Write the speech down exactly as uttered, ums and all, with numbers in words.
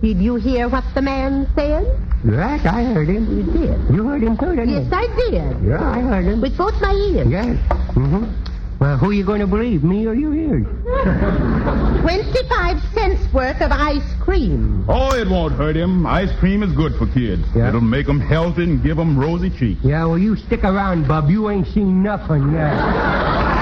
Did you hear what the man said? Yes, I heard him. You did? You heard him too, didn't you? Yes, I did. Yeah, I heard him. With both my ears. Yes. Mm-hmm. Well, who are you going to believe, me or your ears? Twenty-five cents worth of ice cream. Oh, it won't hurt him. Ice cream is good for kids. Yeah. It'll make them healthy and give them rosy cheeks. Yeah, well, you stick around, bub. You ain't seen nothing yet.